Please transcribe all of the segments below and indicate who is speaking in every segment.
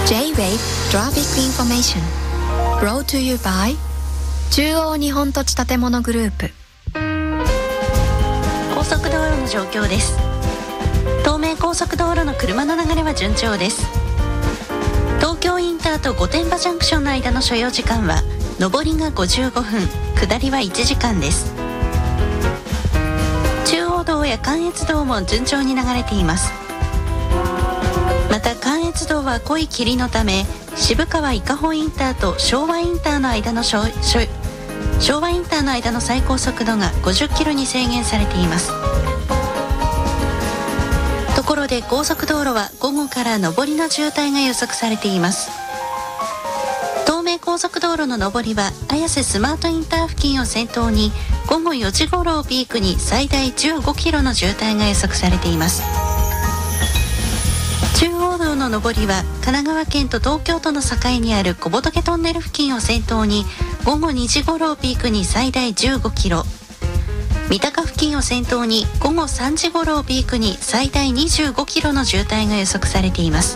Speaker 1: J-Wave Traffic Information Brought to you by 中央日本土地建物グループ。
Speaker 2: 高速道路の状況です。東名高速道路の車の流れは順調です。東京インターと御殿場ジャンクションの間の所要時間は上りが55分、下りは1時間です。中央道や関越道も順調に流れています。また関越道は濃い霧のため渋川伊香保インターと昭和インターの間の最高速度が50キロに制限されています。ところで高速道路は午後から上りの渋滞が予測されています。東名高速道路の上りは綾瀬スマートインター付近を先頭に午後4時頃をピークに最大15キロの渋滞が予測されています。中央道の上りは神奈川県と東京都の境にある小仏トンネル付近を先頭に午後2時頃をピークに最大15キロ、三鷹付近を先頭に午後3時頃をピークに最大25キロの渋滞が予測されています。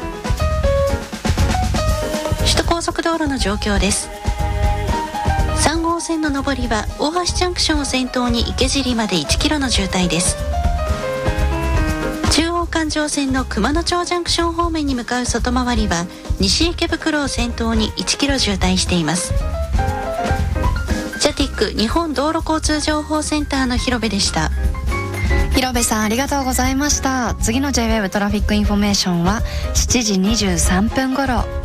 Speaker 2: 首都高速道路の状況です。3号線の上りは大橋ジャンクションを先頭に池尻まで1キロの渋滞です。中央環状線の熊野町ジャンクション方面に向かう外回りは西池袋を先頭に1キロ渋滞しています。ジャティック日本道路交通情報センターの広部でした。
Speaker 1: 広部さんありがとうございました。次の J-Wave トラフィックインフォメーションは7時23分頃。